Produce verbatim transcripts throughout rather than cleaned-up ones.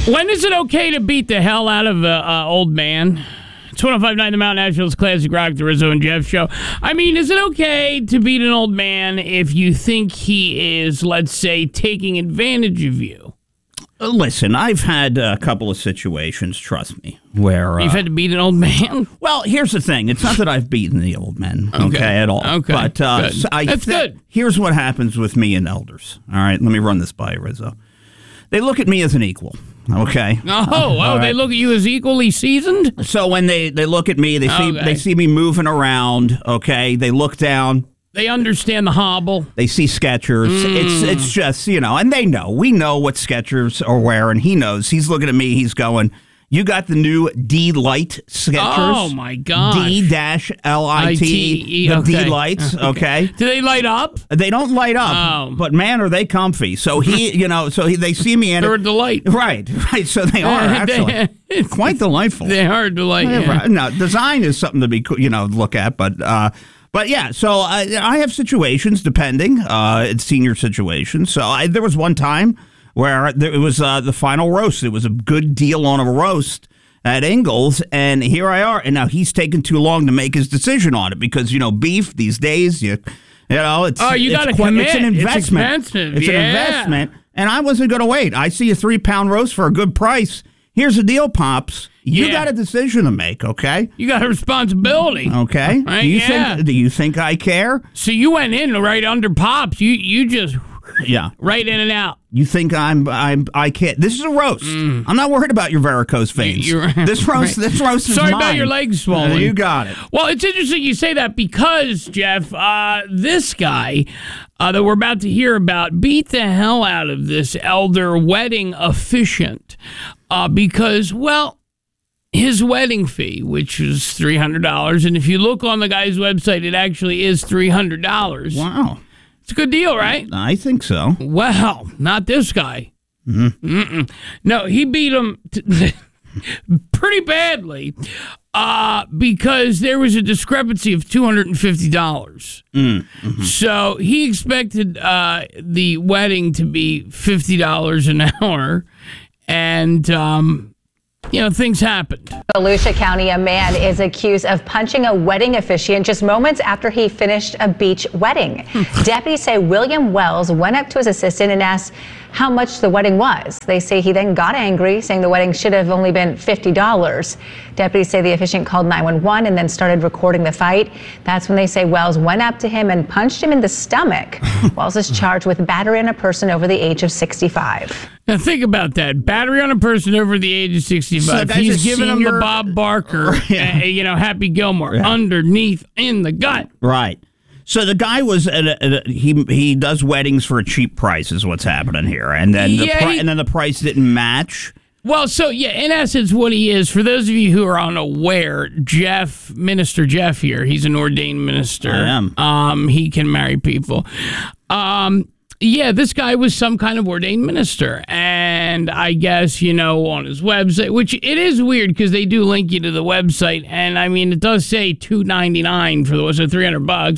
When is it okay to beat the hell out of an uh, old man? It's one oh five point nine The Mountain, Nashville's Classic Rock, the Rizzo and Jeff Show. I mean, is it okay to beat an old man if you think he is, let's say, taking advantage of you? Uh, listen, I've had a couple of situations, trust me, where... Uh, You've had to beat an old man? Well, here's the thing. It's not that I've beaten the old men, okay, Okay. at all. Okay, But uh, good. so I That's th- good. Here's what happens with me and elders. All right, let me run this by you, Rizzo. They look at me as an equal, okay? Oh, oh, All they right. look at you as equally seasoned? So when they, they look at me, they see Okay. they see me moving around, okay? They look down. They understand the hobble. They see Skechers. Mm. It's it's just, you know, and they know. We know what Skechers are wearing. He knows. He's looking at me. He's going, you got the new D-Light Skechers? Oh, my gosh. D-L I T. I T E, The okay. D-Lights, okay? Do they light up? They don't light up, Oh. but man, are they comfy. So he, you know, so he, they see me in They're a it. delight. Right, right. So they are actually quite delightful. They are a delight. Yeah, Yeah. right. No, design is something to be, you know, look at, but, uh, but yeah. So I, I have situations depending. Uh, it's senior situations. So I, there was one time where there, it was uh, the final roast. It was a good deal on a roast at Ingles, and here I are. And now he's taken too long to make his decision on it because, you know, beef these days, you, you know, it's Oh, you it's gotta quite- commit. It's an It's investment. expensive. It's Yeah. an investment, and I wasn't going to wait. I see a three pound roast for a good price. Here's the deal, Pops. You Yeah. got a decision to make, okay? You got a responsibility. Okay. Right, do you yeah. think? Do you think I care? So you went in right under Pops. You you just Yeah. right in and out. You think I'm? I'm? I can't. This is a roast. I'm not worried about your varicose veins. You're- this roast. right. This roast is Sorry mine. about your legs swollen. Uh, you got it. Well, it's interesting you say that because, Jeff, uh, this guy uh, that we're about to hear about beat the hell out of this elder wedding officiant uh, because, well, his wedding fee, which was three hundred dollars, and if you look on the guy's website, it actually is three hundred dollars. Wow. It's a good deal, right? I think so. Well, not this guy. Mm-mm. No, he beat him t- pretty badly uh, because there was a discrepancy of two hundred fifty dollars. Mm-hmm. So he expected uh, the wedding to be fifty dollars an hour, and, um, you know, things happened. Volusia County, a man is accused of punching a wedding officiant just moments after he finished a beach wedding. Deputies say William Wells went up to his assistant and asked how much the wedding was. They say he then got angry, saying the wedding should have only been fifty dollars. Deputies say the officiant called nine one one and then started recording the fight. That's when they say Wells went up to him and punched him in the stomach. Wells is charged with battery on a person over the age of sixty-five. Now think about that. Battery on a person over the age of sixty-five. So the guy's He's a giving him the senior- Bob Barker, Yeah. uh, you know, Happy Gilmore, Yeah. underneath in the gut. Right. So the guy was at a, at a, he he does weddings for a cheap price is what's happening here, and then the Yeah, pri- he- and then the price didn't match. Well, so yeah, in essence, what he is, for those of you who are unaware, Jeff, Minister Jeff here, he's an ordained minister. I am. Um, he can marry people. Um, yeah, this guy was some kind of ordained minister, and I guess, you know, on his website, which it is weird because they do link you to the website, and I mean, it does say two ninety-nine for the so three hundred bucks,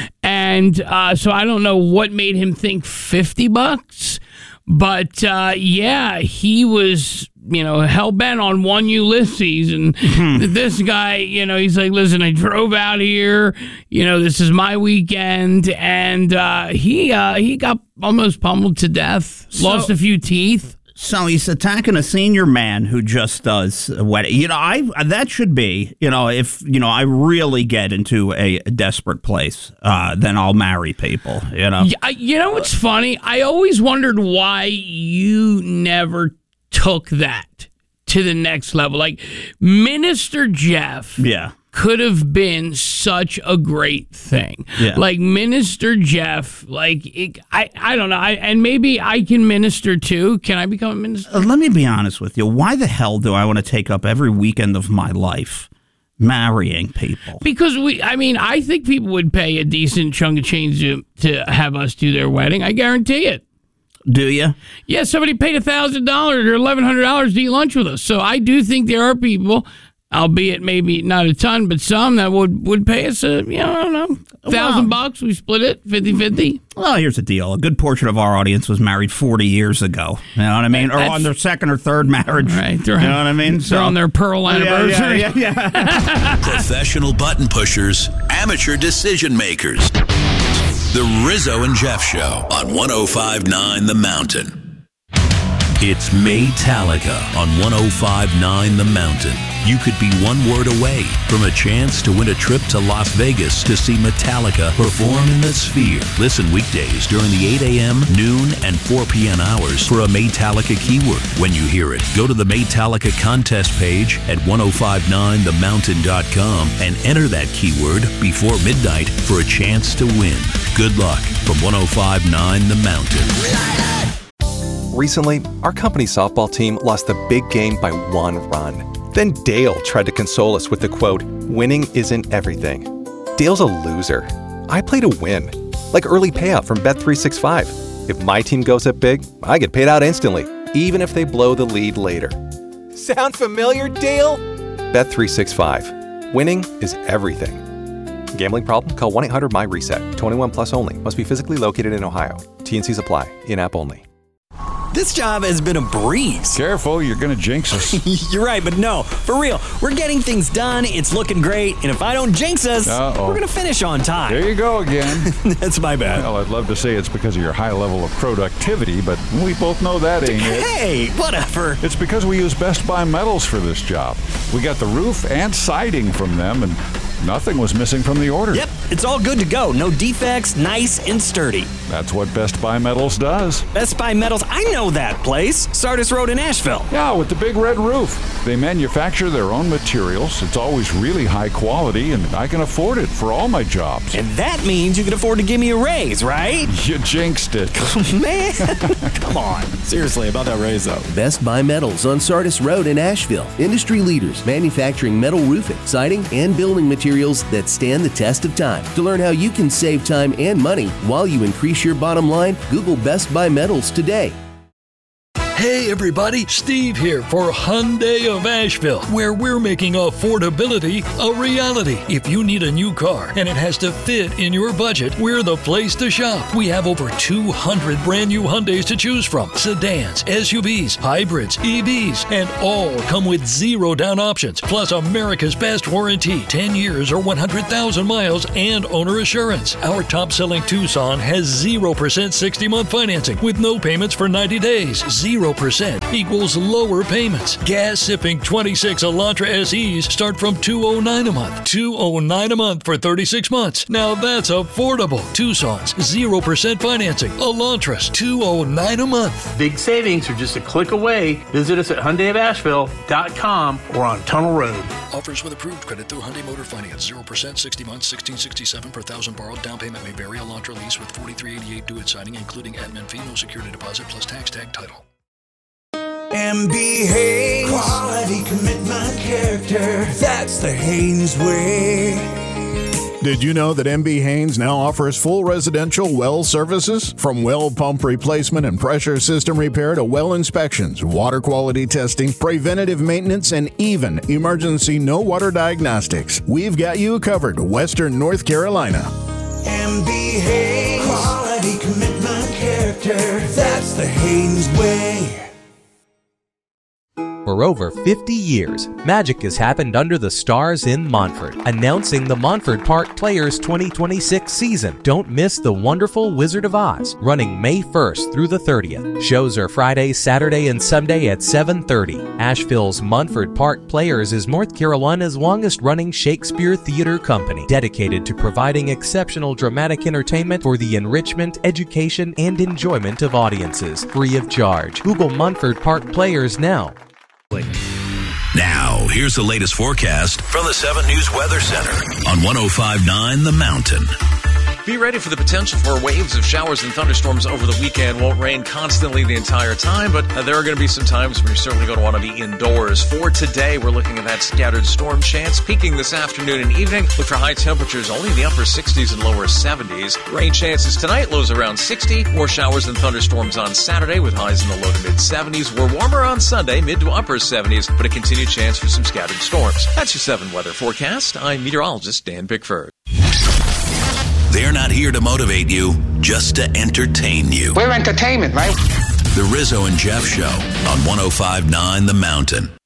and uh, so I don't know what made him think fifty bucks. But, uh, yeah, he was, you know, hell-bent on one Ulysses. And this guy, you know, he's like, listen, I drove out here. You know, this is my weekend. And uh, he uh, he got almost pummeled to death, So- lost a few teeth. So he's attacking a senior man who just does a wedding. You know, I that should be, you know, if, you know, I really get into a desperate place, uh, then I'll marry people, you know. Yeah, you know what's funny? I always wondered why you never took that to the next level. Like, Minister Jeff Yeah. could have been such a great thing. Yeah. Like Minister Jeff, like it, I, I don't know, I, and maybe I can minister too. Can I become a minister? Uh, let me be honest with you. Why the hell do I want to take up every weekend of my life marrying people? Because we, I mean, I think people would pay a decent chunk of change to, to have us do their wedding. I guarantee it. Do you? Yeah, somebody paid a thousand dollars or eleven hundred dollars to eat lunch with us. So I do think there are people. albeit maybe not a ton, but some that would, would pay us a, you know, I don't know, a thousand Wow. bucks. We split it fifty-fifty. Well, here's the deal. A good portion of our audience was married forty years ago. You know what I mean? Or That's- on their second or third marriage. Right. They're, You know what I mean? They're on their pearl anniversary. Yeah, yeah, yeah, yeah. Professional button pushers, amateur decision makers. The Rizzo and Jeff Show on one oh five point nine The Mountain. It's Maytalica on one oh five point nine The Mountain. You could be one word away from a chance to win a trip to Las Vegas to see Metallica perform in the Sphere. Listen weekdays during the eight a.m., noon, and four p.m. hours for a Maytalica keyword. When you hear it, go to the Maytalica contest page at ten fifty-nine the mountain dot com and enter that keyword before midnight for a chance to win. Good luck from ten fifty-nine The Mountain. Recently, our company softball team lost the big game by one run. Then Dale tried to console us with the quote, "Winning isn't everything." Dale's a loser. I play to win, like early payout from Bet three sixty-five. If my team goes up big, I get paid out instantly, even if they blow the lead later. Sound familiar, Dale? Bet three sixty-five. Winning is everything. Gambling problem? Call one eight hundred my reset. twenty-one plus only. Must be physically located in Ohio. T N Cs apply. In-app only. This job has been a breeze. Careful, you're going to jinx us. You're right, but no, for real. We're getting things done. It's looking great. And if I don't jinx us, Uh-oh. we're going to finish on time. There you go again. That's my bad. Well, I'd love to say it's because of your high level of productivity, but we both know that ain't it. Hey, whatever. It's because we use Best Buy Metals for this job. We got the roof and siding from them, and nothing was missing from the order. Yep, it's all good to go. No defects, nice and sturdy. That's what Best Buy Metals does. Best Buy Metals, I know that place. Sardis Road in Asheville. Yeah, with the big red roof. They manufacture their own materials. It's always really high quality, and I can afford it for all my jobs. And that means you can afford to give me a raise, right? You jinxed it. Man, come on. Seriously, about that raise, though. Best Buy Metals on Sardis Road in Asheville. Industry leaders manufacturing metal roofing, siding, and building materials that stand the test of time. To learn how you can save time and money while you increase your bottom line, Google Best Buy Metals today. Hey everybody, Steve here for Hyundai of Asheville, where we're making affordability a reality. If you need a new car and it has to fit in your budget, we're the place to shop. We have over two hundred brand new Hyundais to choose from. Sedans, S U Vs, hybrids, E Vs, and all come with zero down options, plus America's best warranty, ten years or one hundred thousand miles and owner assurance. Our top-selling Tucson has zero percent sixty-month financing with no payments for ninety days. zero percent equals lower payments. Gas-sipping twenty-six Elantra S Es start from two hundred nine dollars a month. two hundred nine dollars a month for thirty-six months. Now that's affordable. Tucson's zero percent financing. Elantras two hundred nine dollars a month. Big savings are just a click away. Visit us at Hyundai of Asheville dot com or on Tunnel Road. Offers with approved credit through Hyundai Motor Finance. zero percent, sixty months, sixteen sixty-seven per thousand borrowed. Down payment may vary. Elantra lease with forty-three eighty-eight due at signing, including admin fee, no security deposit, plus tax tag title. M B Haynes. Quality, commitment, character. That's the Haynes way. Did you know that M B Haynes now offers full residential well services? From well pump replacement and pressure system repair to well inspections, water quality testing, preventative maintenance, and even emergency no water diagnostics. We've got you covered, Western North Carolina. M B Haynes. Quality, commitment, character. That's the Haynes way. For over fifty years, magic has happened under the stars in Montford. Announcing the Montford Park Players twenty twenty-six season. Don't miss the wonderful Wizard of Oz, running May first through the thirtieth. Shows are Friday, Saturday, and Sunday at seven thirty. Asheville's Montford Park Players is North Carolina's longest-running Shakespeare theater company, dedicated to providing exceptional dramatic entertainment for the enrichment, education, and enjoyment of audiences, free of charge. Google Montford Park Players now. Now, here's the latest forecast from the seven News Weather Center on one oh five point nine The Mountain. Be ready for the potential for waves of showers and thunderstorms over the weekend. Won't rain constantly the entire time, but uh, there are going to be some times when you're certainly going to want to be indoors. For today, we're looking at that scattered storm chance peaking this afternoon and evening. Look for high temperatures only in the upper sixties and lower seventies. Rain chances tonight, lows around sixty. More showers and thunderstorms on Saturday with highs in the low to mid seventies. We're warmer on Sunday, mid to upper seventies, but a continued chance for some scattered storms. That's your seven weather forecast. I'm meteorologist Dan Bickford. They're not here to motivate you, just to entertain you. We're entertainment, right? The Rizzo and Jeff Show on one oh five point nine The Mountain.